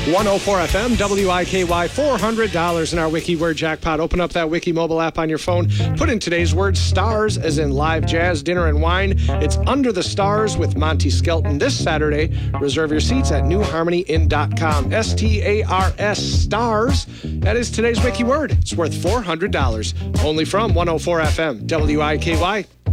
104 FM, WIKY, $400 in our Wiki Word Jackpot. Open up that Wiki mobile app on your phone. Put in today's word, stars, as in live jazz, dinner, and wine. It's Under the Stars with Monty Skelton this Saturday. Reserve your seats at newharmonyinn.com. STARS, stars. That is today's Wiki Word. It's worth $400. Only from 104 FM, WIKY.